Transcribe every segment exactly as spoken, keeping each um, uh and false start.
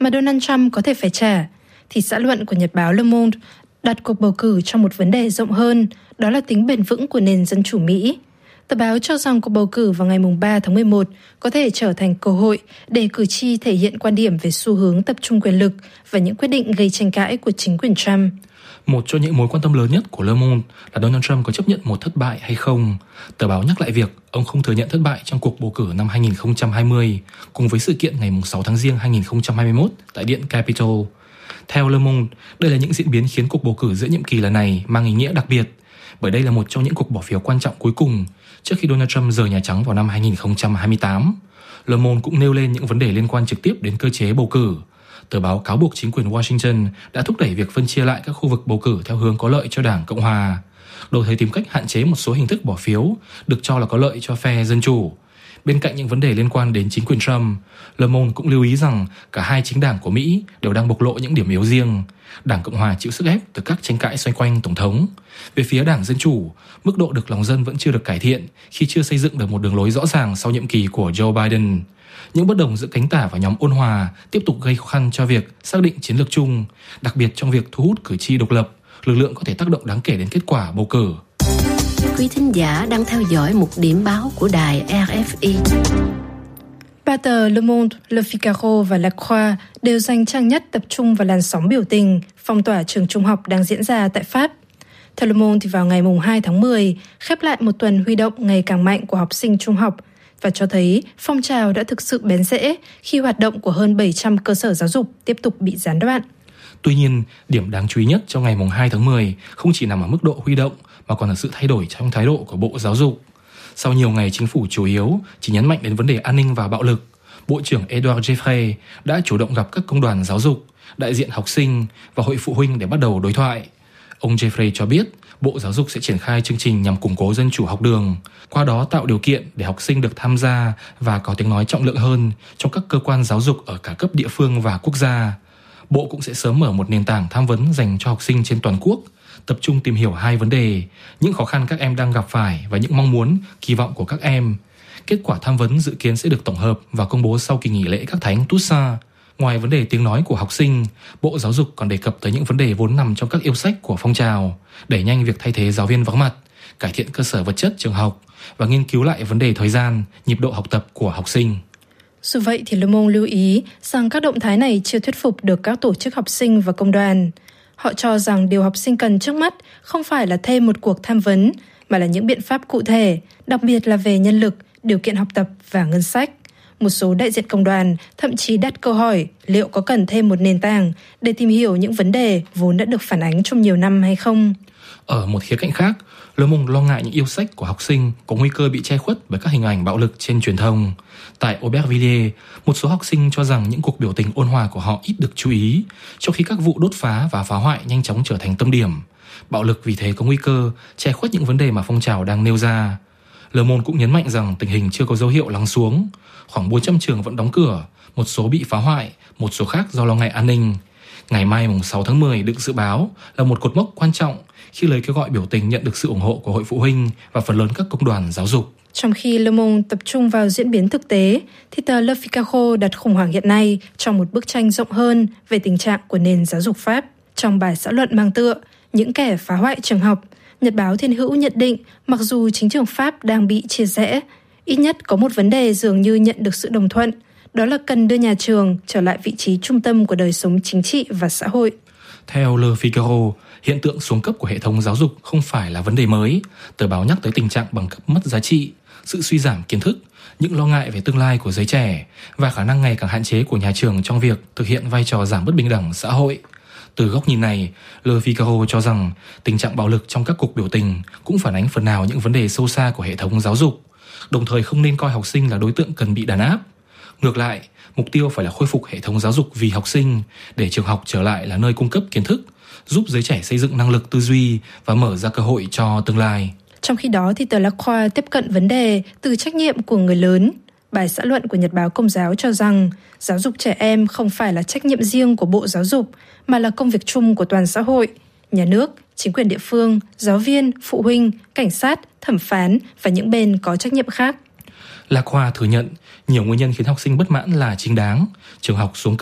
mà Donald Trump có thể phải trả, thì xã luận của nhật báo Le Monde đặt cuộc bầu cử trong một vấn đề rộng hơn, đó là tính bền vững của nền dân chủ Mỹ. Tờ báo cho rằng cuộc bầu cử vào ngày ba tháng mười một có thể trở thành cơ hội để cử tri thể hiện quan điểm về xu hướng tập trung quyền lực và những quyết định gây tranh cãi của chính quyền Trump. Một trong những mối quan tâm lớn nhất của Le Monde là Donald Trump có chấp nhận một thất bại hay không. Tờ báo nhắc lại việc ông không thừa nhận thất bại trong cuộc bầu cử năm hai nghìn không trăm hai mươi, cùng với sự kiện ngày sáu tháng Giêng hai nghìn không trăm hai mươi mốt tại Điện Capitol. Theo Le Monde, đây là những diễn biến khiến cuộc bầu cử giữa nhiệm kỳ lần này mang ý nghĩa đặc biệt, bởi đây là một trong những cuộc bỏ phiếu quan trọng cuối cùng trước khi Donald Trump rời Nhà Trắng vào năm hai nghìn không trăm hai mươi tám. Le Monde cũng nêu lên những vấn đề liên quan trực tiếp đến cơ chế bầu cử. Tờ báo cáo buộc chính quyền Washington đã thúc đẩy việc phân chia lại các khu vực bầu cử theo hướng có lợi cho Đảng Cộng Hòa, đồng thời tìm cách hạn chế một số hình thức bỏ phiếu được cho là có lợi cho phe Dân Chủ. Bên cạnh những vấn đề liên quan đến chính quyền Trump, Le Monde cũng lưu ý rằng cả hai chính đảng của Mỹ đều đang bộc lộ những điểm yếu riêng. Đảng Cộng Hòa chịu sức ép từ các tranh cãi xoay quanh Tổng thống. Về phía Đảng Dân Chủ, mức độ được lòng dân vẫn chưa được cải thiện khi chưa xây dựng được một đường lối rõ ràng sau nhiệm kỳ của Joe Biden. Những bất đồng giữa cánh tả và nhóm ôn hòa tiếp tục gây khó khăn cho việc xác định chiến lược chung, đặc biệt trong việc thu hút cử tri độc lập, lực lượng có thể tác động đáng kể đến kết quả bầu cử. Quý thính giả đang theo dõi một điểm báo của đài rờ ép i. Ba tờ Le Monde, Le Figaro và La Croix đều dành trang nhất tập trung vào làn sóng biểu tình, phong tỏa trường trung học đang diễn ra tại Pháp. Theo Le Monde thì vào ngày hai tháng mười, khép lại một tuần huy động ngày càng mạnh của học sinh trung học và cho thấy phong trào đã thực sự bén rễ khi hoạt động của hơn bảy trăm cơ sở giáo dục tiếp tục bị gián đoạn. Tuy nhiên, điểm đáng chú ý nhất trong ngày hai tháng mười không chỉ nằm ở mức độ huy động mà còn là sự thay đổi trong thái độ của Bộ Giáo dục. Sau nhiều ngày chính phủ chủ yếu chỉ nhấn mạnh đến vấn đề an ninh và bạo lực, Bộ trưởng Edouard Jeffrey đã chủ động gặp các công đoàn giáo dục, đại diện học sinh và hội phụ huynh để bắt đầu đối thoại. Ông Jeffrey cho biết Bộ Giáo dục sẽ triển khai chương trình nhằm củng cố dân chủ học đường, qua đó tạo điều kiện để học sinh được tham gia và có tiếng nói trọng lượng hơn trong các cơ quan giáo dục ở cả cấp địa phương và quốc gia. Bộ cũng sẽ sớm mở một nền tảng tham vấn dành cho học sinh trên toàn quốc, tập trung tìm hiểu hai vấn đề, những khó khăn các em đang gặp phải và những mong muốn, kỳ vọng của các em. Kết quả tham vấn dự kiến sẽ được tổng hợp và công bố sau kỳ nghỉ lễ Các Thánh Toussaint. Ngoài vấn đề tiếng nói của học sinh, Bộ Giáo dục còn đề cập tới những vấn đề vốn nằm trong các yêu sách của phong trào, đẩy nhanh việc thay thế giáo viên vắng mặt, cải thiện cơ sở vật chất trường học và nghiên cứu lại vấn đề thời gian, nhịp độ học tập của học sinh. Dù vậy thì Le Monde lưu ý rằng các động thái này chưa thuyết phục được các tổ chức học sinh và công đoàn. Họ cho rằng điều học sinh cần trước mắt không phải là thêm một cuộc tham vấn, mà là những biện pháp cụ thể, đặc biệt là về nhân lực, điều kiện học tập và ngân sách. Một số đại diện công đoàn thậm chí đặt câu hỏi liệu có cần thêm một nền tảng để tìm hiểu những vấn đề vốn đã được phản ánh trong nhiều năm hay không. Ở một khía cạnh khác, Le Monde lo ngại những yêu sách của học sinh có nguy cơ bị che khuất bởi các hình ảnh bạo lực trên truyền thông. Tại Aubervilliers, một số học sinh cho rằng những cuộc biểu tình ôn hòa của họ ít được chú ý, trong khi các vụ đốt phá và phá hoại nhanh chóng trở thành tâm điểm. Bạo lực vì thế có nguy cơ che khuất những vấn đề mà phong trào đang nêu ra. Le Monde cũng nhấn mạnh rằng tình hình chưa có dấu hiệu lắng xuống. Khoảng bốn trăm trường vẫn đóng cửa, một số bị phá hoại, một số khác do lo ngại an ninh. Ngày mai sáu tháng mười được dự báo là một cột mốc quan trọng khi lời kêu gọi biểu tình nhận được sự ủng hộ của hội phụ huynh và phần lớn các công đoàn giáo dục. Trong khi Le Monde tập trung vào diễn biến thực tế, thì tờ Le Figaro đặt khủng hoảng hiện nay trong một bức tranh rộng hơn về tình trạng của nền giáo dục Pháp. Trong bài xã luận mang tựa Những kẻ phá hoại trường học, Nhật báo Thiên Hữu nhận định mặc dù chính trường Pháp đang bị chia rẽ, ít nhất có một vấn đề dường như nhận được sự đồng thuận, đó là cần đưa nhà trường trở lại vị trí trung tâm của đời sống chính trị và xã hội. Theo Le Figaro, hiện tượng xuống cấp của hệ thống giáo dục không phải là vấn đề mới. Tờ báo nhắc tới tình trạng bằng cấp mất giá trị, sự suy giảm kiến thức, những lo ngại về tương lai của giới trẻ và khả năng ngày càng hạn chế của nhà trường trong việc thực hiện vai trò giảm bất bình đẳng xã hội. Từ góc nhìn này, Le Figaro cho rằng tình trạng bạo lực trong các cuộc biểu tình cũng phản ánh phần nào những vấn đề sâu xa của hệ thống giáo dục, đồng thời không nên coi học sinh là đối tượng cần bị đàn áp. Ngược lại, mục tiêu phải là khôi phục hệ thống giáo dục vì học sinh, để trường học trở lại là nơi cung cấp kiến thức, giúp giới trẻ xây dựng năng lực tư duy và mở ra cơ hội cho tương lai. Trong khi đó thì tờ La Croix tiếp cận vấn đề từ trách nhiệm của người lớn. Bài xã luận của Nhật báo Công giáo cho rằng giáo dục trẻ em không phải là trách nhiệm riêng của Bộ Giáo dục, mà là công việc chung của toàn xã hội. Nhà nước, chính quyền địa phương, giáo viên, phụ huynh, cảnh sát, thẩm phán và những bên có trách nhiệm khác. La Croix thừa nhận nhiều nguyên nhân khiến học sinh bất mãn là chính đáng: trường học xuống cấp,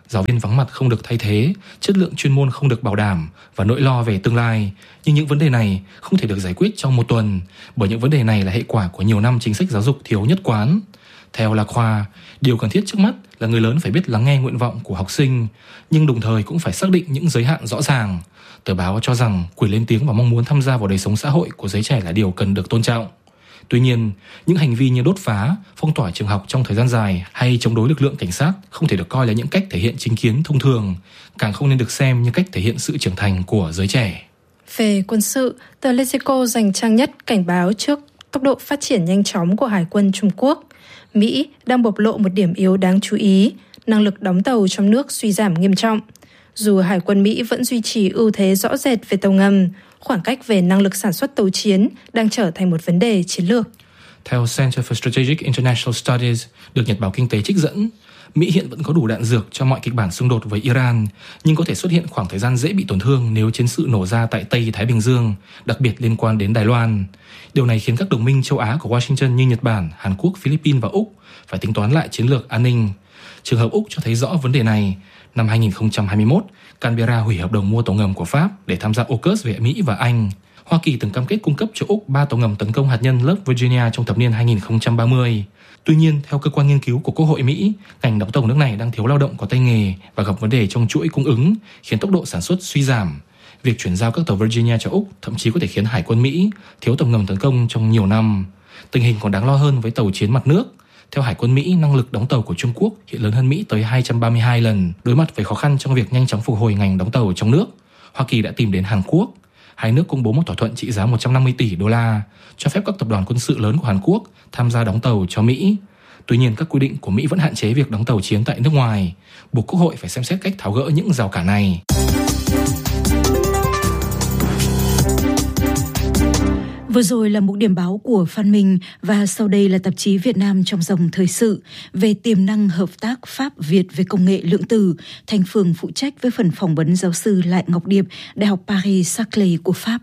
giáo viên vắng mặt không được thay thế, chất lượng chuyên môn không được bảo đảm và nỗi lo về tương lai. Nhưng những vấn đề này không thể được giải quyết trong một tuần, bởi những vấn đề này là hệ quả của nhiều năm chính sách giáo dục thiếu nhất quán. Theo Lacroix, điều cần thiết trước mắt là người lớn phải biết lắng nghe nguyện vọng của học sinh, nhưng đồng thời cũng phải xác định những giới hạn rõ ràng. Tờ báo cho rằng quyền lên tiếng và mong muốn tham gia vào đời sống xã hội của giới trẻ là điều cần được tôn trọng. Tuy nhiên, những hành vi như đốt phá, phong tỏa trường học trong thời gian dài hay chống đối lực lượng cảnh sát không thể được coi là những cách thể hiện chính kiến thông thường, càng không nên được xem như cách thể hiện sự trưởng thành của giới trẻ. Về quân sự, tờ Lexico dành trang nhất cảnh báo trước tốc độ phát triển nhanh chóng của Hải quân Trung Quốc. Mỹ đang bộc lộ một điểm yếu đáng chú ý, năng lực đóng tàu trong nước suy giảm nghiêm trọng. Dù Hải quân Mỹ vẫn duy trì ưu thế rõ rệt về tàu ngầm, khoảng cách về năng lực sản xuất tàu chiến đang trở thành một vấn đề chiến lược. Theo Center for Strategic International Studies, được Nhật báo Kinh tế trích dẫn, Mỹ hiện vẫn có đủ đạn dược cho mọi kịch bản xung đột với Iran, nhưng có thể xuất hiện khoảng thời gian dễ bị tổn thương nếu chiến sự nổ ra tại Tây Thái Bình Dương, đặc biệt liên quan đến Đài Loan. Điều này khiến các đồng minh châu Á của Washington như Nhật Bản, Hàn Quốc, Philippines và Úc phải tính toán lại chiến lược an ninh. Trường hợp Úc cho thấy rõ vấn đề này. Năm hai không hai mốt, Canberra hủy hợp đồng mua tàu ngầm của Pháp để tham gia AUKUS về Mỹ và Anh. Hoa Kỳ từng cam kết cung cấp cho Úc ba tàu ngầm tấn công hạt nhân lớp Virginia trong thập niên hai không ba mươi. Tuy nhiên, theo cơ quan nghiên cứu của Quốc hội Mỹ, ngành đóng tàu nước này đang thiếu lao động có tay nghề và gặp vấn đề trong chuỗi cung ứng, khiến tốc độ sản xuất suy giảm. Việc chuyển giao các tàu Virginia cho Úc thậm chí có thể khiến Hải quân Mỹ thiếu tàu ngầm tấn công trong nhiều năm. Tình hình còn đáng lo hơn với tàu chiến mặt nước. Theo Hải quân Mỹ, năng lực đóng tàu của Trung Quốc hiện lớn hơn Mỹ tới hai trăm ba mươi hai lần. Đối mặt với khó khăn trong việc nhanh chóng phục hồi ngành đóng tàu trong nước, Hoa Kỳ đã tìm đến Hàn Quốc. Hai nước công bố một thỏa thuận trị giá một trăm năm mươi tỷ đô la, cho phép các tập đoàn quân sự lớn của Hàn Quốc tham gia đóng tàu cho Mỹ. Tuy nhiên, các quy định của Mỹ vẫn hạn chế việc đóng tàu chiến tại nước ngoài, buộc Quốc hội phải xem xét cách tháo gỡ những rào cản này. Vừa rồi là một điểm báo của Phan Minh và sau đây là tạp chí Việt Nam trong dòng thời sự về tiềm năng hợp tác Pháp-Việt về công nghệ lượng tử. Thành Phương phụ trách với phần phỏng vấn giáo sư Lại Ngọc Điệp, Đại học Paris-Saclay của Pháp.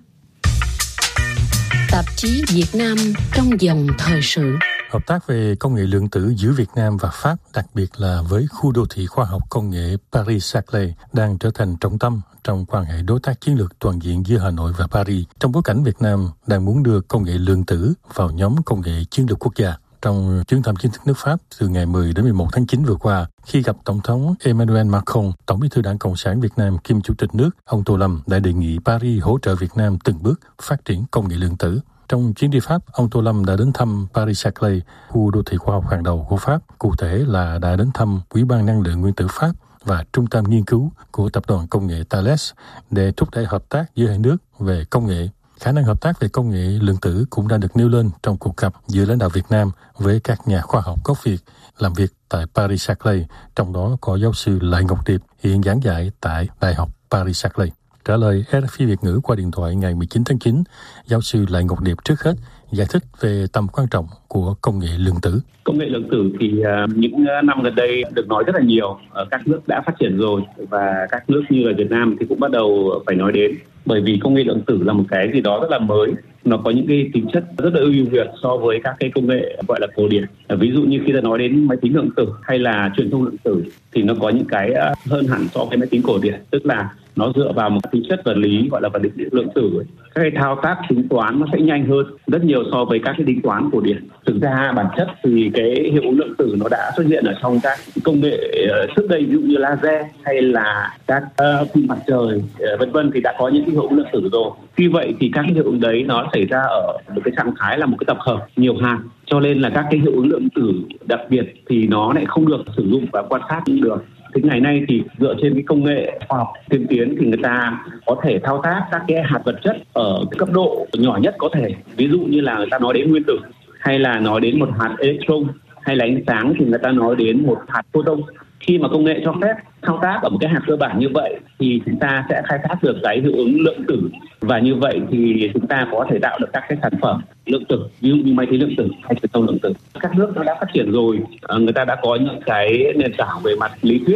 Tạp chí Việt Nam trong dòng thời sự. Hợp tác về công nghệ lượng tử giữa Việt Nam và Pháp, đặc biệt là với khu đô thị khoa học công nghệ Paris-Saclay, đang trở thành trọng tâm trong quan hệ đối tác chiến lược toàn diện giữa Hà Nội và Paris, trong bối cảnh Việt Nam đang muốn đưa công nghệ lượng tử vào nhóm công nghệ chiến lược quốc gia. Trong chuyến thăm chính thức nước Pháp từ ngày mười đến mười một tháng chín vừa qua, khi gặp Tổng thống Emmanuel Macron, Tổng bí thư Đảng Cộng sản Việt Nam kiêm Chủ tịch nước, ông Tô Lâm đã đề nghị Paris hỗ trợ Việt Nam từng bước phát triển công nghệ lượng tử. Trong chuyến đi Pháp, ông Tô Lâm đã đến thăm Paris-Saclay, khu đô thị khoa học hàng đầu của Pháp. Cụ thể là đã đến thăm Ủy ban Năng lượng Nguyên tử Pháp và Trung tâm Nghiên cứu của Tập đoàn Công nghệ Thales để thúc đẩy hợp tác giữa hai nước về công nghệ. Khả năng hợp tác về công nghệ lượng tử cũng đã được nêu lên trong cuộc gặp giữa lãnh đạo Việt Nam với các nhà khoa học gốc Việt làm việc tại Paris-Saclay, trong đó có giáo sư Lại Ngọc Điệp, hiện giảng dạy tại Đại học Paris-Saclay. Trả lời rờ ép i Việt ngữ qua điện thoại ngày mười chín tháng chín, giáo sư Lại Ngọc Điệp trước hết giải thích về tầm quan trọng của công nghệ lượng tử. Công nghệ lượng tử thì uh, những năm gần đây được nói rất là nhiều. Ở các nước đã phát triển rồi và các nước như là Việt Nam thì cũng bắt đầu phải nói đến. Bởi vì công nghệ lượng tử là một cái gì đó rất là mới. Nó có những cái tính chất rất là ưu việt so với các cái công nghệ gọi là cổ điển. Ví dụ như khi ta nói đến máy tính lượng tử hay là truyền thông lượng tử thì nó có những cái hơn hẳn so với máy tính cổ điển. Tức là nó dựa vào một tính chất vật lý gọi là vật lý lượng tử. Các cái thao tác tính toán nó sẽ nhanh hơn rất nhiều so với các cái tính toán cổ điển. Thực ra bản chất thì cái hiệu ứng lượng tử nó đã xuất hiện ở trong các công nghệ trước đây, ví dụ như laser hay là các uh, pin mặt trời uh, vân vân thì đã có những cái hiệu ứng lượng tử rồi. Tuy vậy thì các cái hiệu ứng đấy nó xảy ra ở một cái trạng thái là một cái tập hợp nhiều hạt, cho nên là các cái hiệu ứng lượng tử đặc biệt thì nó lại không được sử dụng và quan sát được. Thì ngày nay thì dựa trên cái công nghệ khoa học tiên tiến thì người ta có thể thao tác các cái hạt vật chất ở cái cấp độ nhỏ nhất có thể. Ví dụ như là người ta nói đến nguyên tử, hay là nói đến một hạt electron, hay là ánh sáng thì người ta nói đến một hạt photon. Khi mà công nghệ cho phép thao tác ở một cái hạt cơ bản như vậy thì chúng ta sẽ khai thác được cái hiệu ứng lượng tử, và như vậy thì chúng ta có thể tạo được các cái sản phẩm lượng tử, ví dụ như máy tính lượng tử hay truyền thông lượng tử. Các nước nó đã phát triển rồi, người ta đã có những cái nền tảng về mặt lý thuyết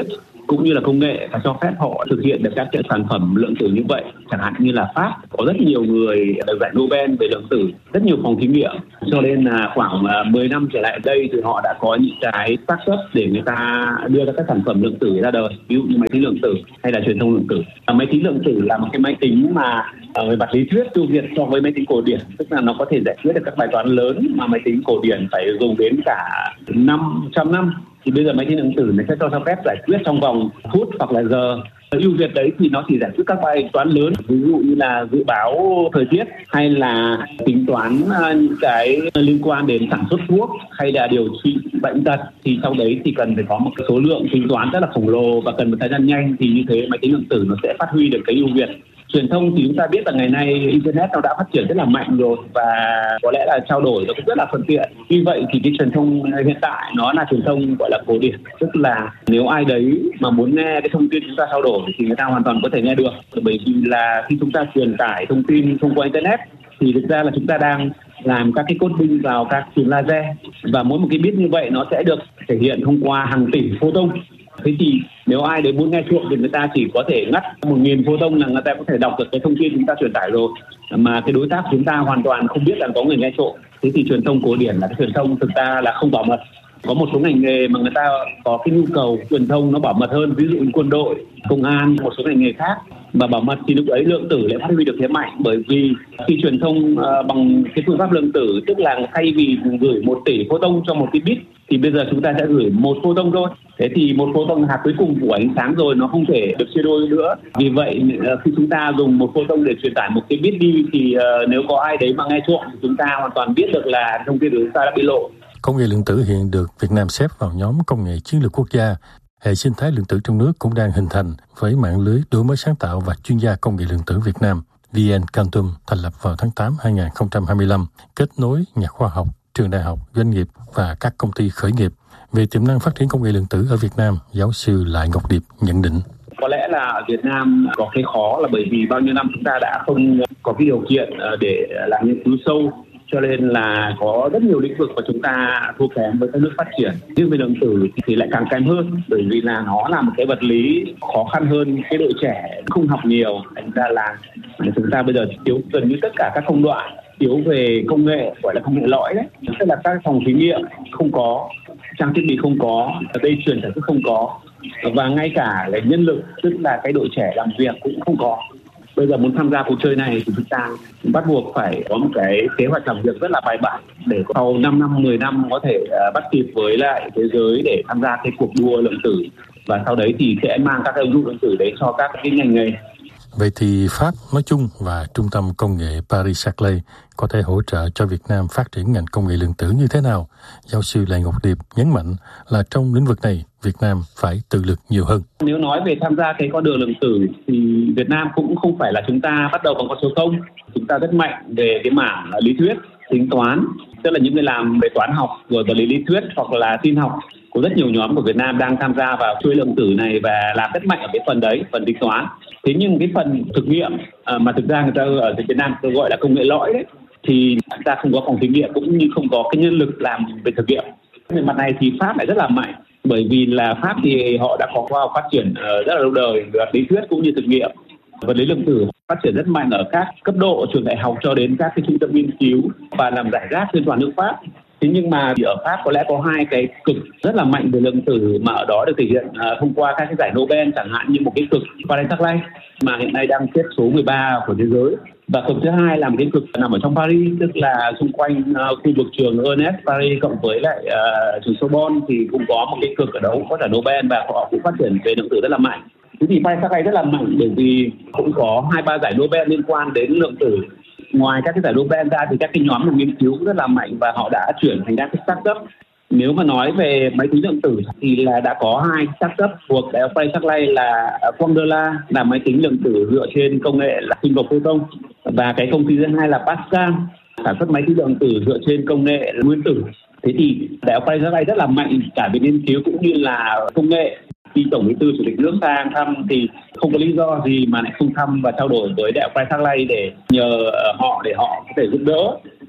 cũng như là công nghệ và cho phép họ thực hiện được các cái sản phẩm lượng tử như vậy. Chẳng hạn như là Pháp có rất nhiều người được giải Nobel về lượng tử, rất nhiều phòng thí nghiệm, cho nên là khoảng mười năm trở lại đây thì họ đã có những cái startup để người ta đưa ra các sản phẩm lượng tử ra đời, ví dụ như máy tính lượng tử hay là truyền thông lượng tử. Máy tính lượng tử là một cái máy tính mà về mặt lý thuyết ưu việt so với máy tính cổ điển, tức là nó có thể giải quyết được các bài toán lớn mà máy tính cổ điển phải dùng đến cả năm trăm năm. Thì bây giờ máy tính lượng tử này sẽ cho phép giải quyết trong vòng phút hoặc là giờ. Ưu việt đấy thì nó chỉ giải quyết các bài toán lớn, ví dụ như là dự báo thời tiết hay là tính toán những cái liên quan đến sản xuất thuốc hay là điều trị bệnh tật. Thì sau đấy thì cần phải có một cái số lượng tính toán rất là khổng lồ và cần một thời gian nhanh, thì như thế máy tính lượng tử nó sẽ phát huy được cái ưu việt. Truyền thông thì chúng ta biết là ngày nay Internet nó đã phát triển rất là mạnh rồi và có lẽ là trao đổi nó cũng rất là thuận tiện. Vì vậy thì cái truyền thông hiện tại nó là truyền thông gọi là cổ điển, tức là nếu ai đấy mà muốn nghe cái thông tin chúng ta trao đổi thì người ta hoàn toàn có thể nghe được. Bởi vì là khi chúng ta truyền tải thông tin thông qua Internet thì thực ra là chúng ta đang làm các cái coding vào các truyền laser, và mỗi một cái bit như vậy nó sẽ được thể hiện thông qua hàng tỷ photon. Thế thì nếu ai đấy muốn nghe trộm thì người ta chỉ có thể ngắt một nghìn photon là người ta có thể đọc được cái thông tin chúng ta truyền tải rồi, mà cái đối tác chúng ta hoàn toàn không biết là có người nghe trộm. Thế thì truyền thông cổ điển là cái truyền thông thực ra là không bảo mật. Có một số ngành nghề mà người ta có cái nhu cầu truyền thông nó bảo mật hơn, ví dụ như quân đội, công an, một số ngành nghề khác mà bảo mật, thì lúc ấy lượng tử lại phát huy được thế mạnh. Bởi vì khi truyền thông uh, bằng cái phương pháp lượng tử, tức là thay vì gửi một tỷ photon cho một cái bit thì bây giờ chúng ta sẽ gửi một photon thôi. Thế thì một photon hạt cuối cùng của ánh sáng rồi, nó không thể được chia đôi nữa. Vì vậy uh, khi chúng ta dùng một photon để truyền tải một cái bit đi thì uh, nếu có ai đấy mà nghe trộm thì chúng ta hoàn toàn biết được là thông tin của chúng ta đã bị lộ. Công nghệ lượng tử hiện được Việt Nam xếp vào nhóm công nghệ chiến lược quốc gia. Hệ sinh thái lượng tử trong nước cũng đang hình thành với mạng lưới đổi mới sáng tạo và chuyên gia công nghệ lượng tử Việt Nam. vê en Quantum thành lập vào tháng tám năm hai không hai lăm, kết nối nhà khoa học, trường đại học, doanh nghiệp và các công ty khởi nghiệp. Về tiềm năng phát triển công nghệ lượng tử ở Việt Nam, giáo sư Lại Ngọc Điệp nhận định. Có lẽ là ở Việt Nam có cái khó là bởi vì bao nhiêu năm chúng ta đã không có cái điều kiện để làm nghiên cứu sâu, cho nên là có rất nhiều lĩnh vực mà chúng ta thua kém với các nước phát triển. Nhưng về lượng tử thì lại càng kém hơn, bởi vì là nó là một cái vật lý khó khăn hơn, cái đội trẻ không học nhiều, thành ra là chúng ta bây giờ thiếu gần như tất cả các công đoạn, thiếu về công nghệ, gọi là công nghệ lõi đấy, tức là các phòng thí nghiệm không có, trang thiết bị không có, dây chuyền sản xuất không có, và ngay cả là nhân lực, tức là cái đội trẻ làm việc cũng không có. Bây giờ muốn tham gia cuộc chơi này thì chúng ta bắt buộc phải có một cái kế hoạch làm việc rất là bài bản để sau năm năm, mười năm có thể bắt kịp với lại thế giới để tham gia cái cuộc đua lượng tử, và sau đấy thì sẽ mang các ứng dụng lượng tử đấy cho các cái ngành nghề. Vậy thì Pháp nói chung và Trung tâm Công nghệ Paris-Saclay có thể hỗ trợ cho Việt Nam phát triển ngành công nghệ lượng tử như thế nào? Giáo sư Lại Ngọc Điệp nhấn mạnh là trong lĩnh vực này, Việt Nam phải tự lực nhiều hơn. Nếu nói về tham gia cái con đường lượng tử thì Việt Nam cũng không phải là chúng ta bắt đầu bằng con số không. Chúng ta rất mạnh về cái mảng lý thuyết, tính toán, tức là những người làm về toán học rồi vật lý lý thuyết hoặc là tin học. Có rất nhiều nhóm của Việt Nam đang tham gia vào chuỗi lượng tử này và làm rất mạnh ở cái phần đấy, phần tính toán. Thế nhưng cái phần thực nghiệm mà thực ra người ta ở Việt Nam tôi gọi là công nghệ lõi đấy, thì chúng ta không có phòng thí nghiệm cũng như không có cái nhân lực làm về thực nghiệm. Về mặt này thì Pháp lại rất là mạnh, bởi vì là Pháp thì họ đã có khoa học phát triển rất là lâu đời về lý thuyết cũng như thực nghiệm. Vật lý lượng tử phát triển rất mạnh ở các cấp độ trường đại học cho đến các cái trung tâm nghiên cứu và làm rải rác trên toàn nước Pháp. Thế nhưng mà ở Pháp có lẽ có hai cái cực rất là mạnh về lượng tử mà ở đó được thể hiện uh, thông qua các cái giải Nobel, chẳng hạn như một cái cực Paris-Saclay mà hiện nay đang xếp số mười ba của thế giới. Và cực thứ hai là một cái cực nằm ở trong Paris, tức là xung quanh uh, khu vực trường Ernest Paris cộng với lại uh, trường Sorbonne thì cũng có một cái cực ở đó có giải Nobel và họ cũng phát triển về lượng tử rất là mạnh. Thế thì Paris-Saclay rất là mạnh bởi vì cũng có hai ba giải Nobel liên quan đến lượng tử. Ngoài các cái giải Nobel ra thì các cái nhóm làm nghiên cứu rất là mạnh và họ đã chuyển thành các cái startup. Nếu mà nói về máy tính lượng tử thì là đã có hai startup thuộc Đại học Paris-Saclay là Quandela, là máy tính lượng tử dựa trên công nghệ là sinh vật photon, và cái công ty thứ hai là Pascal, sản xuất máy tính lượng tử dựa trên công nghệ là nguyên tử. Thế thì Đại học Paris-Saclay rất là mạnh cả về nghiên cứu cũng như là công nghệ. Khi Tổng Bí thư Chủ tịch nước sang thăm thì không có lý do gì mà lại không thăm và trao đổi với Đại học Paris-Saclay để nhờ họ để họ có thể giúp đỡ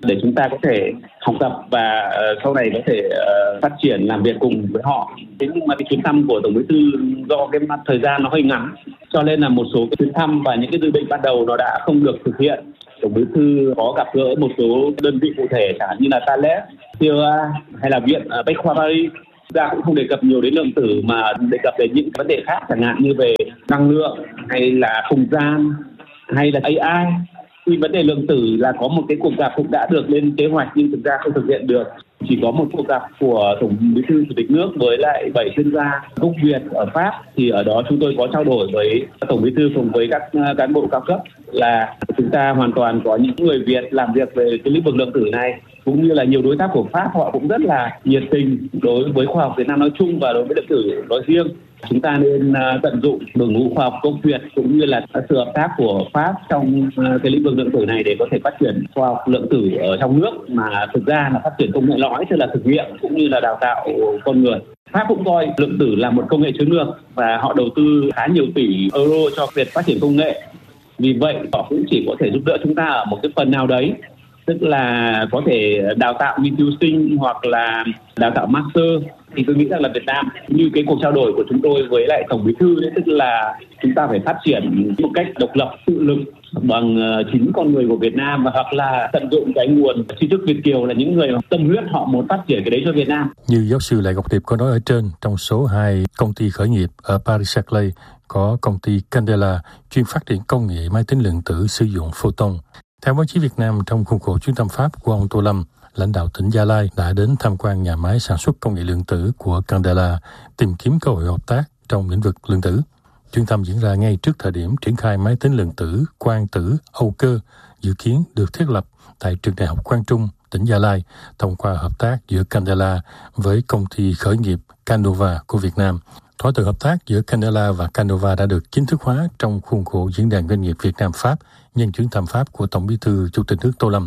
để chúng ta có thể học tập và uh, sau này có thể uh, phát triển làm việc cùng với họ. Thế nhưng mà cái chuyến thăm của Tổng Bí thư do cái thời gian nó hơi ngắn, cho nên là một số cái chuyến thăm và những cái dự định ban đầu nó đã không được thực hiện. Tổng Bí thư có gặp gỡ một số đơn vị cụ thể chẳng hạn như là Thales, xê o a hay là Viện Bách khoa Paris. Ta cũng không đề cập nhiều đến lượng tử mà đề cập đến những vấn đề khác chẳng hạn như về năng lượng hay là không gian hay là a i. Thì vấn đề lượng tử là có một cái cuộc gặp cũng đã được lên kế hoạch nhưng thực ra không thực hiện được. Chỉ có một cuộc gặp của Tổng Bí thư Chủ tịch nước với lại bảy chuyên gia gốc Việt ở Pháp, thì ở đó chúng tôi có trao đổi với Tổng Bí thư cùng với các cán bộ cao cấp là chúng ta hoàn toàn có những người Việt làm việc về cái lĩnh vực lượng tử này, cũng như là nhiều đối tác của Pháp họ cũng rất là nhiệt tình đối với khoa học Việt Nam nói chung và đối với lượng tử nói riêng. Chúng ta nên tận dụng đội ngũ khoa học gốc Việt cũng như là sự hợp tác của Pháp trong cái lĩnh vực lượng tử này để có thể phát triển khoa học lượng tử ở trong nước, mà thực ra là phát triển công nghệ lõi, tức là thực nghiệm cũng như là đào tạo con người. Pháp cũng coi lượng tử là một công nghệ chiến lược và họ đầu tư khá nhiều tỷ euro cho việc phát triển công nghệ. Vì vậy họ cũng chỉ có thể giúp đỡ chúng ta ở một cái phần nào đấy, tức là có thể đào tạo nghiên cứu sinh hoặc là đào tạo master. Thì tôi nghĩ rằng là Việt Nam như cái cuộc trao đổi của chúng tôi với lại Tổng Bí thư đấy, tức là chúng ta phải phát triển một cách độc lập tự lực bằng chính con người của Việt Nam, và hoặc là tận dụng cái nguồn tri thức Việt kiều là những người tâm huyết họ muốn phát triển cái đấy cho Việt Nam. Như giáo sư Lại Ngọc Điệp có nói ở trên, trong số hai công ty khởi nghiệp ở Paris-Saclay có công ty Candela chuyên phát triển công nghệ máy tính lượng tử sử dụng photon. Theo báo chí Việt Nam, trong khuôn khổ chuyến thăm Pháp của ông Tô Lâm, lãnh đạo tỉnh Gia Lai đã đến tham quan nhà máy sản xuất công nghệ lượng tử của Candela, tìm kiếm cơ hội hợp tác trong lĩnh vực lượng tử. Chuyến thăm diễn ra ngay trước thời điểm triển khai máy tính lượng tử quang tử Âu Cơ, dự kiến được thiết lập tại trường đại học Quang Trung, tỉnh Gia Lai, thông qua hợp tác giữa Candela với công ty khởi nghiệp Canova của Việt Nam. Thỏa thuận hợp tác giữa Candela và Canova đã được chính thức hóa trong khuôn khổ diễn đàn doanh nghiệp Việt Nam Pháp nhân chuyến thăm Pháp của Tổng Bí thư Chủ tịch nước Tô Lâm.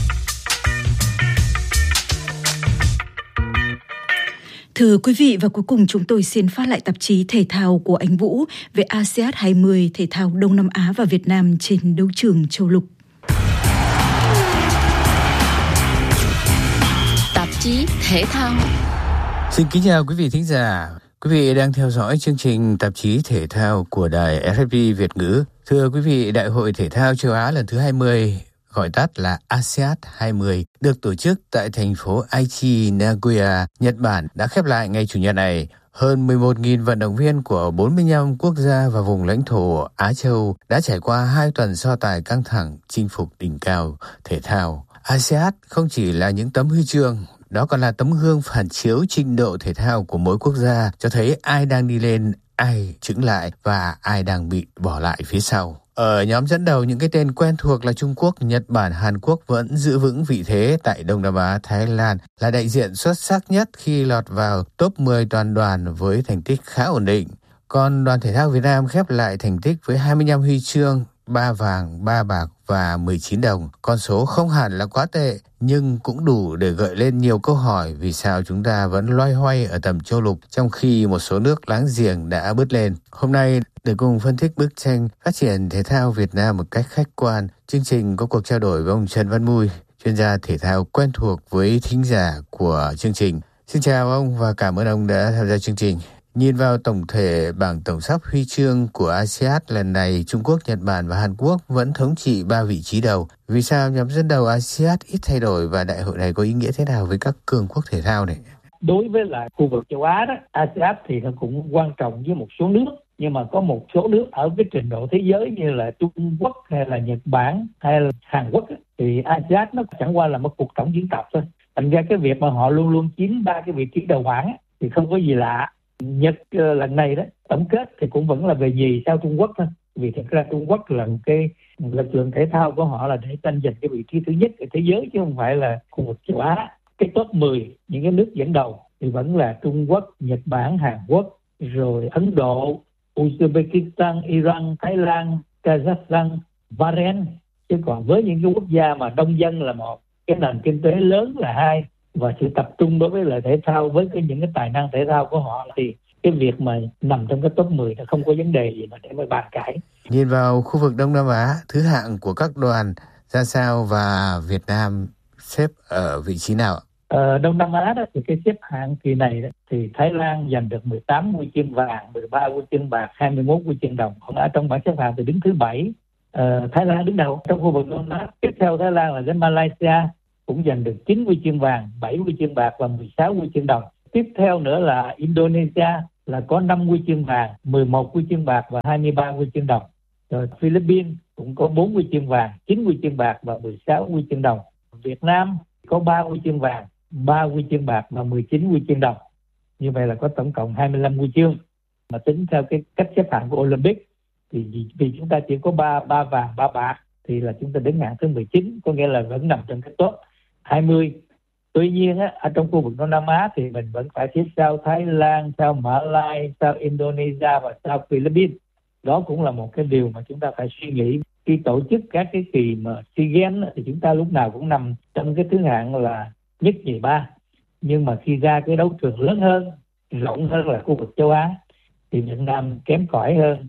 Thưa quý vị, và cuối cùng chúng tôi xin phát lại tạp chí thể thao của anh Vũ về a sê an hai mươi thể thao Đông Nam Á và Việt Nam trên đấu trường châu lục. Tạp chí thể thao. Xin kính chào quý vị thính giả. Quý vị đang theo dõi chương trình tạp chí thể thao của đài rờ ép pê Việt ngữ. Thưa quý vị, Đại hội Thể thao Châu Á lần thứ hai mươi, gọi tắt là a sê an hai mươi, được tổ chức tại thành phố Aichi, Nagoya, Nhật Bản đã khép lại ngày Chủ nhật này. Hơn mười một nghìn vận động viên của bốn mươi lăm quốc gia và vùng lãnh thổ Á Châu đã trải qua hai tuần so tài căng thẳng chinh phục đỉnh cao thể thao. a sê an không chỉ là những tấm huy chương, đó còn là tấm gương phản chiếu trình độ thể thao của mỗi quốc gia, cho thấy ai đang đi lên, ai chững lại và ai đang bị bỏ lại phía sau. Ở nhóm dẫn đầu, những cái tên quen thuộc là Trung Quốc, Nhật Bản, Hàn Quốc vẫn giữ vững vị thế tại Đông Nam Á. Thái Lan là đại diện xuất sắc nhất khi lọt vào top mười toàn đoàn với thành tích khá ổn định. Còn đoàn thể thao Việt Nam khép lại thành tích với hai mươi lăm huy chương, ba vàng, ba bạc và mười chín đồng. Con số không hẳn là quá tệ, nhưng cũng đủ để gợi lên nhiều câu hỏi vì sao chúng ta vẫn loay hoay ở tầm châu lục trong khi một số nước láng giềng đã bứt lên. Hôm nay, để cùng phân tích bức tranh phát triển thể thao Việt Nam một cách khách quan, chương trình có cuộc trao đổi với ông Trần Văn Mui, chuyên gia thể thao quen thuộc với thính giả của chương trình. Xin chào ông và cảm ơn ông đã tham gia chương trình. Nhìn vào tổng thể bảng tổng sắp huy chương của a sê an lần này, Trung Quốc, Nhật Bản và Hàn Quốc vẫn thống trị ba vị trí đầu. Vì sao nhóm dẫn đầu a sê an ít thay đổi và đại hội này có ý nghĩa thế nào với các cường quốc thể thao này? Đối với lại khu vực châu Á đó, a sê an thì nó cũng quan trọng với một số nước. Nhưng mà có một số nước ở cái trình độ thế giới như là Trung Quốc hay là Nhật Bản hay là Hàn Quốc thì a sê an nó chẳng qua là một cuộc tổng diễn tập thôi. Thành ra cái việc mà họ luôn luôn chiếm ba cái vị trí đầu bảng thì không có gì lạ. Nhật lần này đó tổng kết thì cũng vẫn là về nhì sau Trung Quốc thôi. Vì thật ra Trung Quốc là một cái lực lượng thể thao của họ là để tranh giành cái vị trí thứ nhất ở thế giới chứ không phải là khu vực châu Á. Cái top mười những cái nước dẫn đầu thì vẫn là Trung Quốc, Nhật Bản, Hàn Quốc, rồi Ấn Độ, Uzbekistan, Iran, Thái Lan, Kazakhstan, Bahrain. Chứ còn với những cái quốc gia mà đông dân là một, cái nền kinh tế lớn là hai, và sự tập trung đối với lại thể thao với cái những cái tài năng thể thao của họ thì cái việc mà nằm trong cái top mười là không có vấn đề gì mà để mà bàn cãi. Nhìn vào khu vực Đông Nam Á, thứ hạng của các đoàn ra sao và Việt Nam xếp ở vị trí nào? Ở Đông Nam Á đó thì cái xếp hạng kỳ này đó, thì Thái Lan giành được mười tám huy chương vàng, mười ba huy chương bạc, hai mươi mốt huy chương đồng. Còn ở trong bảng xếp hạng thì đứng thứ bảy. Ờ, Thái Lan đứng đầu trong khu vực Đông Nam Á. Tiếp theo Thái Lan là đến Malaysia, cũng giành được chín huy chương vàng, bảy huy chương bạc và mười sáu huy chương đồng. Tiếp theo nữa là Indonesia là có năm huy chương vàng, mười một huy chương bạc và hai mươi ba huy chương đồng. Rồi Philippines cũng có bốn huy chương vàng, chín huy chương bạc và mười sáu huy chương đồng. Việt Nam có ba huy chương vàng, ba huy chương bạc và mười chín huy chương đồng. Như vậy là có tổng cộng hai mươi lăm huy chương. Mà tính theo cái cách xếp hạng của Olympic thì vì, vì chúng ta chỉ có ba ba vàng, ba bạc thì là chúng ta đứng hạng thứ mười chín, có nghĩa là vẫn nằm trong cái top hai mươi. Tuy nhiên á, ở trong khu vực Đông Nam Á thì mình vẫn phải xếp sau Thái Lan, sau Mã Lai, sau Indonesia và sau Philippines. Đó cũng là một cái điều mà chúng ta phải suy nghĩ. Khi tổ chức các cái kỳ mà SEA Games thì chúng ta lúc nào cũng nằm trong cái thứ hạng là nhất nhì ba. Nhưng mà khi ra cái đấu trường lớn hơn, rộng hơn là khu vực châu Á thì Việt Nam kém cỏi hơn.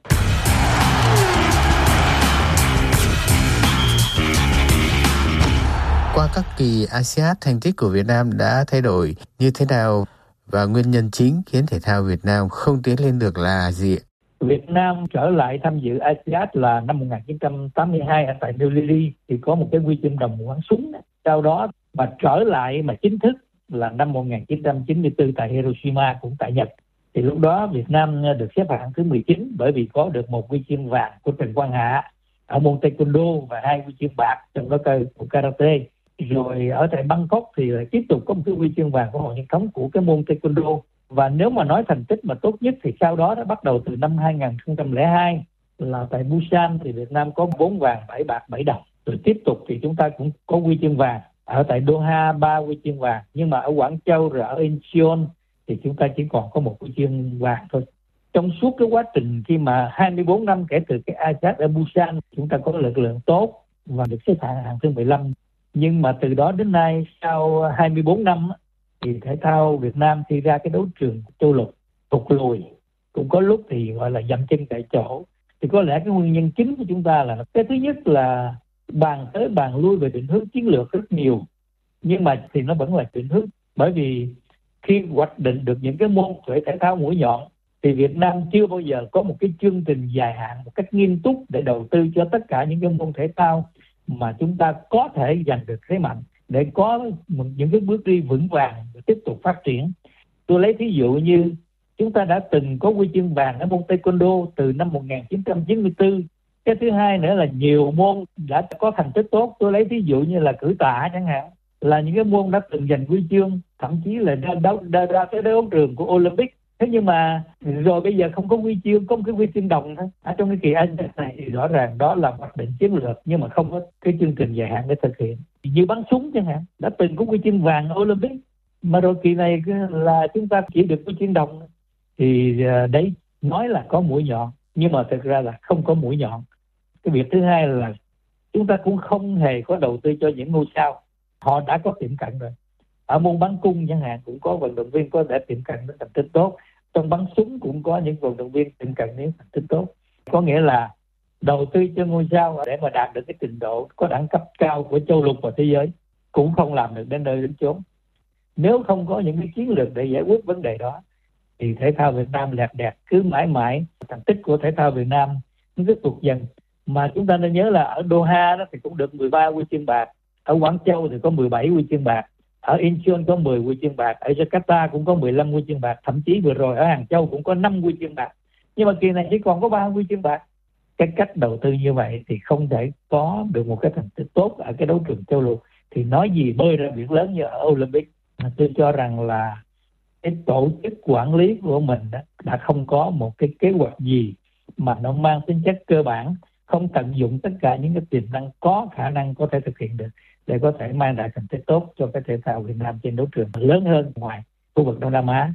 Qua các kỳ a sê an, thành tích của Việt Nam đã thay đổi như thế nào và nguyên nhân chính khiến thể thao Việt Nam không tiến lên được là gì? Việt Nam trở lại tham dự a sê an là năm một nghìn chín trăm tám mươi hai ở tại New Delhi thì có một cái huy chương đồng bắn súng. Sau đó mà trở lại mà chính thức là năm một nghìn chín trăm chín mươi tư tại Hiroshima cũng tại Nhật. Thì lúc đó Việt Nam được xếp hạng thứ mười chín bởi vì có được một huy chương vàng của Trần Quang Hạ ở môn taekwondo và hai huy chương bạc trong đó của karate. Rồi ở tại Bangkok thì lại tiếp tục có một cái huy chương vàng của hội truyền thống của cái môn taekwondo. Và nếu mà nói thành tích mà tốt nhất thì sau đó đã bắt đầu từ năm hai nghìn không trăm lẻ hai là tại Busan thì Việt Nam có bốn vàng, bảy bạc, bảy đồng. Rồi tiếp tục thì chúng ta cũng có huy chương vàng. Ở tại Doha ba huy chương vàng, nhưng mà ở Quảng Châu rồi ở Incheon thì chúng ta chỉ còn có một huy chương vàng thôi. Trong suốt cái quá trình khi mà hai mươi bốn năm kể từ cái a sê an ở Busan, chúng ta có lực lượng tốt và được xếp hạng hạng thứ mười lăm. Nhưng mà từ đó đến nay sau hai mươi bốn năm thì thể thao Việt Nam khi ra cái đấu trường châu lục tụt lùi, cũng có lúc thì gọi là dậm chân tại chỗ. Thì có lẽ cái nguyên nhân chính của chúng ta là cái thứ nhất là bàn tới bàn lui về định hướng chiến lược rất nhiều, nhưng mà thì nó vẫn là định hướng. Bởi vì khi hoạch định được những cái môn thể thao mũi nhọn thì Việt Nam chưa bao giờ có một cái chương trình dài hạn một cách nghiêm túc để đầu tư cho tất cả những cái môn thể thao mà chúng ta có thể giành được thế mạnh để có những cái bước đi vững vàng để tiếp tục phát triển. Tôi lấy ví dụ như chúng ta đã từng có huy chương vàng ở môn taekwondo từ năm một nghìn chín trăm chín mươi tư. Cái thứ hai nữa là nhiều môn đã có thành tích tốt. Tôi lấy ví dụ như là cử tạ chẳng hạn, là những cái môn đã từng giành huy chương, thậm chí là ra đấu ra, ra cái đấu trường của Olympic. Thế nhưng mà rồi bây giờ không có huy chương, có một cái huy chương đồng thôi. Ở trong cái kỳ a sê an này thì rõ ràng đó là hoạch định chiến lược nhưng mà không có cái chương trình dài hạn để thực hiện. Như bắn súng chẳng hạn, đã từng có huy chương vàng ở Olympic mà rồi kỳ này là chúng ta chỉ được huy chương đồng. Thì đấy nói là có mũi nhọn nhưng mà thực ra là không có mũi nhọn. Cái việc thứ hai là chúng ta cũng không hề có đầu tư cho những ngôi sao. Họ đã có tiệm cận rồi. Ở môn bắn cung chẳng hạn cũng có vận động viên có thể tiệm cận đến thành tích tốt. Trong bắn súng cũng có những vận động viên tiệm cận đến thành tích tốt. Có nghĩa là đầu tư cho ngôi sao để mà đạt được cái trình độ có đẳng cấp cao của châu lục và thế giới cũng không làm được đến nơi đến chốn. Nếu không có những cái chiến lược để giải quyết vấn đề đó thì thể thao Việt Nam lẹt đẹt cứ mãi mãi thành tích của thể thao Việt Nam nó cứ tụt dần. Mà chúng ta nên nhớ là ở Doha đó thì cũng được mười ba huy chương bạc, ở Quảng Châu thì có mười bảy huy chương bạc, ở Incheon có mười huy chương bạc, ở Jakarta cũng có mười lăm huy chương bạc, thậm chí vừa rồi ở Hàng Châu cũng có năm huy chương bạc. Nhưng mà kỳ này chỉ còn có ba huy chương bạc. Cái cách đầu tư như vậy thì không thể có được một cái thành tích tốt ở cái đấu trường châu lục thì nói gì bơi ra biển lớn như ở Olympic. Tôi cho rằng là cái tổ chức quản lý của mình đó đã không có một cái kế hoạch gì mà nó mang tính chất cơ bản, không tận dụng tất cả những cái tiềm năng có khả năng có thể thực hiện được để có thể mang lại thành tích tốt cho cái thể thao Việt Nam trên đấu trường lớn hơn ngoài khu vực Đông Nam Á.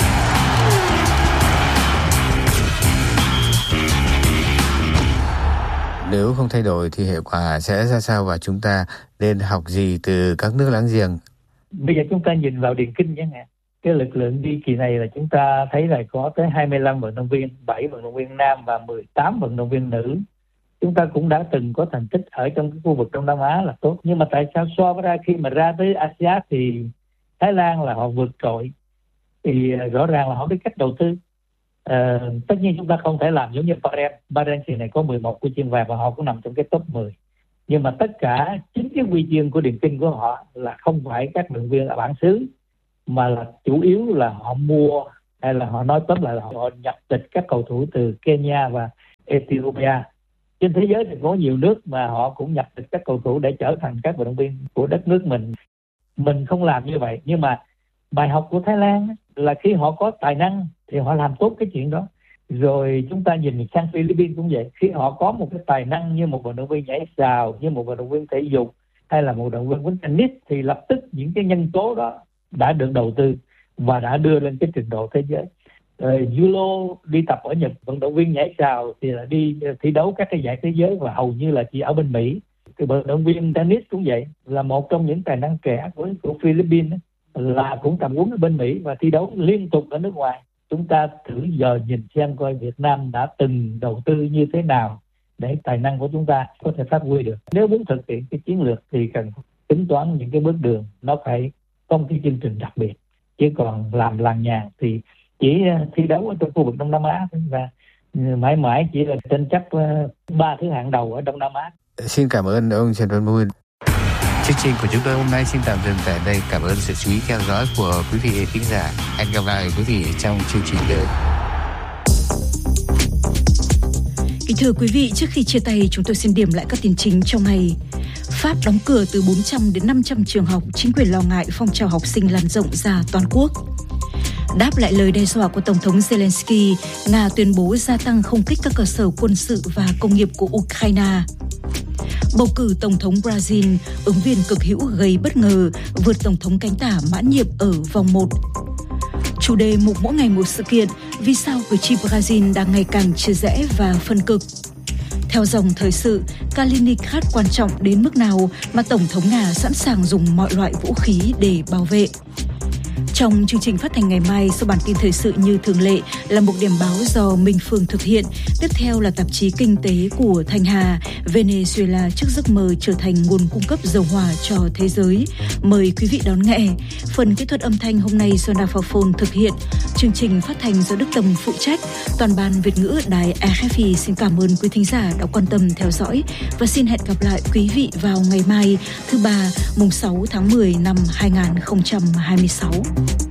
Nếu không thay đổi thì hệ quả sẽ ra sao và chúng ta nên học gì từ các nước láng giềng? Bây giờ chúng ta nhìn vào điền kinh chẳng hạn. Cái lực lượng đi kỳ này là chúng ta thấy là có tới hai mươi lăm vận động viên, bảy vận động viên nam và mười tám vận động viên nữ. chúng ta cũng đã từng có thành tích ở trong cái khu vực Đông Nam Á là tốt. Nhưng mà tại sao so với ra khi mà ra tới a sê an thì Thái Lan là họ vượt trội, thì rõ ràng là họ biết cách đầu tư. À, tất nhiên chúng ta không thể làm giống như Bahrain. Bahrain thì này có mười một huy chương vàng và họ cũng nằm trong cái top mười. Nhưng mà tất cả chính cái huy chương của điền kinh của họ là không phải các vận động viên ở bản xứ, mà là chủ yếu là họ mua, hay là họ nói tóm lại là họ nhập tịch các cầu thủ từ Kenya và Ethiopia. Trên thế giới thì có nhiều nước mà họ cũng nhập tịch các cầu thủ để trở thành các vận động viên của đất nước mình. Mình không làm như vậy, nhưng mà bài học của Thái Lan là khi họ có tài năng thì họ làm tốt cái chuyện đó. Rồi chúng ta nhìn sang Philippines cũng vậy, khi họ có một cái tài năng như một vận động viên nhảy sào, như một vận động viên thể dục hay là một vận động viên quýnh tennis, thì lập tức những cái nhân tố đó đã được đầu tư và đã đưa lên cái trình độ thế giới. Rồi judo đi tập ở Nhật, vận động viên nhảy sào thì là đi thi đấu các cái giải thế giới và hầu như là chỉ ở bên Mỹ. Cái vận động viên tennis cũng vậy, là một trong những tài năng trẻ của, của Philippines, là cũng tầm huấn ở bên Mỹ và thi đấu liên tục ở nước ngoài. Chúng ta thử giờ nhìn xem coi Việt Nam đã từng đầu tư như thế nào để tài năng của chúng ta có thể phát huy được. Nếu muốn thực hiện cái chiến lược thì cần tính toán những cái bước đường, nó phải có một cái chương trình đặc biệt. Chứ còn làm làng nhàng thì chỉ thi đấu ở trong khu vực Đông Nam Á và mãi mãi chỉ là tranh chấp ba thứ hạng đầu ở Đông Nam Á. Xin cảm ơn ông Trần Văn Mùi. Chương trình của chúng tôi hôm nay xin tạm dừng tại đây. Cảm ơn sự chú ý theo dõi của quý vị khán giả. Hẹn gặp lại quý vị trong chương trình tới. Kính thưa quý vị, trước khi chia tay, chúng tôi xin điểm lại các tin chính trong ngày. Pháp đóng cửa từ bốn trăm đến năm trăm trường học, chính quyền lo ngại phong trào học sinh lan rộng ra toàn quốc. Đáp lại lời đe dọa của Tổng thống Zelensky, Nga tuyên bố gia tăng không kích các cơ sở quân sự và công nghiệp của Ukraine. Bầu cử Tổng thống Brazil, ứng viên cực hữu gây bất ngờ, vượt Tổng thống cánh tả mãn nhiệm ở vòng một. Chủ đề mục mỗi ngày một sự kiện, vì sao cử tri Brazil đang ngày càng chia rẽ và phân cực. Theo dòng thời sự, Kaliningrad quan trọng đến mức nào mà Tổng thống Nga sẵn sàng dùng mọi loại vũ khí để bảo vệ. Trong chương trình phát hành ngày mai, sau bản tin thời sự như thường lệ là một điểm báo do Minh Phương thực hiện. Tiếp theo là tạp chí kinh tế của Thanh Hà, Venezuela trước giấc mơ trở thành nguồn cung cấp dầu hỏa cho thế giới. Mời quý vị đón nghe. Phần kỹ thuật âm thanh hôm nay do Nafaphone thực hiện. Chương trình phát hành do Đức Tâm phụ trách. Toàn ban Việt ngữ Đài rờ ép i xin cảm ơn quý thính giả đã quan tâm theo dõi và xin hẹn gặp lại quý vị vào ngày mai thứ ba, mùng sáu tháng mười năm hai nghìn không trăm hai mươi sáu.